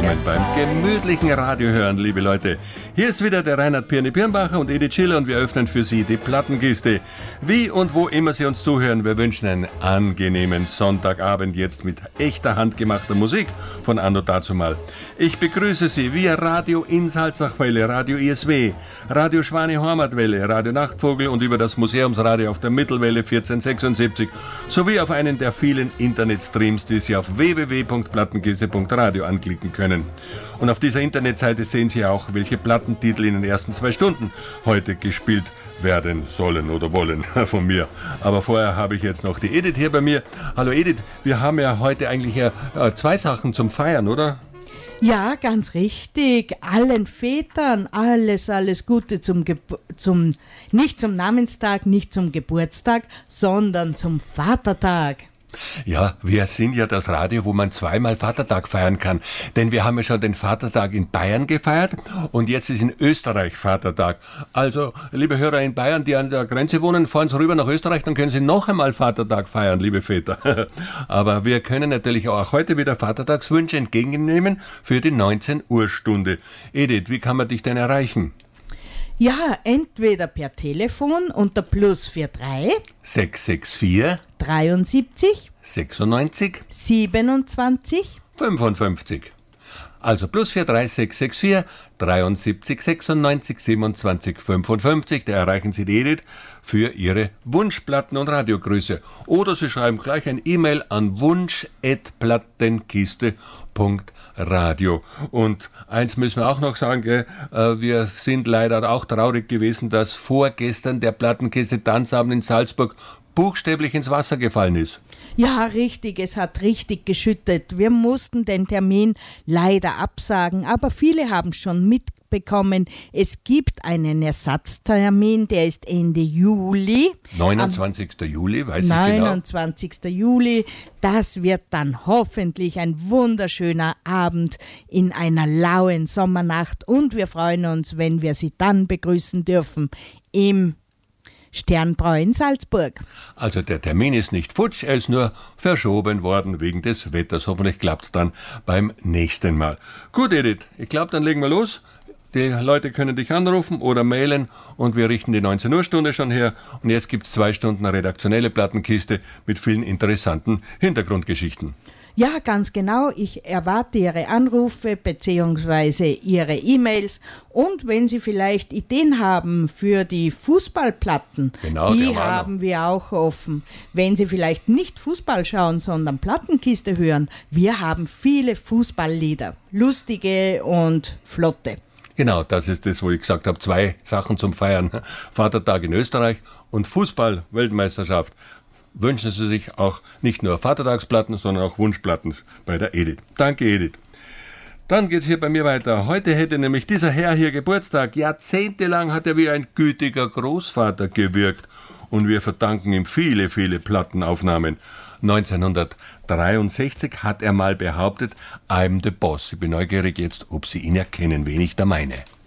willkommen beim gemütlichen Radiohören, liebe Leute. Hier ist wieder der Reinhard Pirni-Pirnbacher und Edith Schiller und wir öffnen für Sie die Plattenkiste. Wie und wo immer Sie uns zuhören, wir wünschen einen angenehmen Sonntagabend jetzt mit echter handgemachter Musik von Anno Dazumal. Ich begrüße Sie via Radio in Salzachwelle, Radio ISW, Radio Schwane-Hormatwelle, Radio Nachtvogel und über das Museumsradio auf der Mittelwelle 1476 sowie auf einen der vielen Internetstreams, die Sie auf www.plattenkiste.radio anklicken können. Und auf dieser Internetseite sehen Sie auch, welche Plattentitel in den ersten 2 Stunden heute gespielt werden sollen oder wollen von mir. Aber vorher habe ich jetzt noch die Edith hier bei mir. Hallo Edith, wir haben ja heute eigentlich 2 Sachen zum Feiern, oder? Ja, ganz richtig. Allen Vätern alles Gute nicht zum Namenstag, nicht zum Geburtstag, sondern zum Vatertag. Ja, wir sind ja das Radio, wo man 2-mal Vatertag feiern kann. Denn wir haben ja schon den Vatertag in Bayern gefeiert und jetzt ist in Österreich Vatertag. Also, liebe Hörer in Bayern, die an der Grenze wohnen, fahren Sie rüber nach Österreich, dann können Sie noch einmal Vatertag feiern, liebe Väter. Aber wir können natürlich auch heute wieder Vatertagswünsche entgegennehmen für die 19 Uhr Stunde. Edith, wie kann man dich denn erreichen? Ja, entweder per Telefon unter +43 664 73 96 27 55. Also +43 664 73 96 27 55. Da erreichen Sie die Edith für Ihre Wunschplatten und Radiogrüße. Oder Sie schreiben gleich ein E-Mail an wunsch@plattenkiste.radio. Und eins müssen wir auch noch sagen, wir sind leider auch traurig gewesen, dass vorgestern der Plattenkiste-Tanzabend in Salzburg buchstäblich ins Wasser gefallen ist. Ja, richtig, es hat richtig geschüttet. Wir mussten den Termin leider absagen, aber viele haben schon mitbekommen, es gibt einen Ersatztermin, der ist Ende Juli. 29. Juli, weiß ich genau. 29. Juli, das wird dann hoffentlich ein wunderschöner Abend in einer lauen Sommernacht und wir freuen uns, wenn wir Sie dann begrüßen dürfen im Sternbräu in Salzburg. Also der Termin ist nicht futsch, er ist nur verschoben worden wegen des Wetters. Hoffentlich klappt es dann beim nächsten Mal. Gut, Edith, ich glaube, dann legen wir los. Die Leute können dich anrufen oder mailen und wir richten die 19 Uhr Stunde schon her. Und jetzt gibt es 2 Stunden redaktionelle Plattenkiste mit vielen interessanten Hintergrundgeschichten. Ja, ganz genau. Ich erwarte Ihre Anrufe bzw. Ihre E-Mails und wenn Sie vielleicht Ideen haben für die Fußballplatten, genau, die haben wir auch offen. Wenn Sie vielleicht nicht Fußball schauen, sondern Plattenkiste hören, wir haben viele Fußballlieder, lustige und flotte. Genau, das ist das, wo ich gesagt habe, 2 Sachen zum Feiern. Vatertag in Österreich und Fußball-Weltmeisterschaft. Wünschen Sie sich auch nicht nur Vatertagsplatten, sondern auch Wunschplatten bei der Edith. Danke, Edith. Dann geht's hier bei mir weiter. Heute hätte nämlich dieser Herr hier Geburtstag. Jahrzehntelang hat er wie ein gütiger Großvater gewirkt. Und wir verdanken ihm viele, viele Plattenaufnahmen. 1963 hat er mal behauptet, I'm the boss. Ich bin neugierig jetzt, ob Sie ihn erkennen, wen ich da meine.